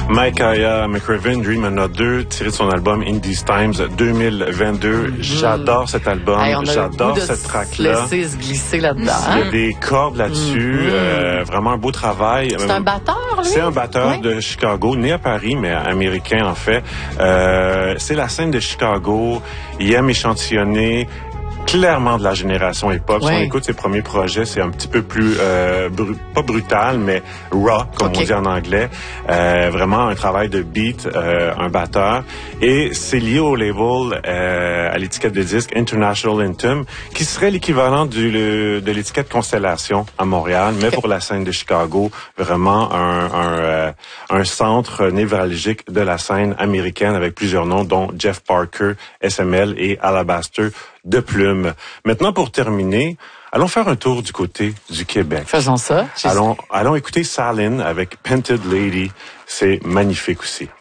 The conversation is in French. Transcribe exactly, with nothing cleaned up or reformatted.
Makaya McCraven, Dream and Not deux, tiré de son album Indies Times deux mille vingt-deux. Mm-hmm. J'adore cet album, hey, j'adore cette track-là. Laisser se glisser là-dedans. Il y a des cordes là-dessus, mm-hmm. euh, vraiment un beau travail. C'est un batteur, lui? C'est un batteur oui. de Chicago, né à Paris, mais américain en fait. Euh, c'est la scène de Chicago. Il aime échantillonner. Clairement de la génération hip-hop. Ouais. Si on écoute ses premiers projets, c'est un petit peu plus, euh, bru- pas brutal, mais raw, comme okay. on dit en anglais. Euh, vraiment un travail de beat, euh, un batteur. Et c'est lié au label, euh, à l'étiquette de disque International Anthem, qui serait l'équivalent du, le, de l'étiquette Constellation à Montréal, mais okay. pour la scène de Chicago, vraiment un, un, euh, un centre névralgique de la scène américaine avec plusieurs noms, dont Jeff Parker, S M L et Alabaster de Plume. Maintenant, pour terminer, allons faire un tour du côté du Québec. Faisons ça. Allons, allons écouter Salin avec Painted Lady. C'est magnifique aussi.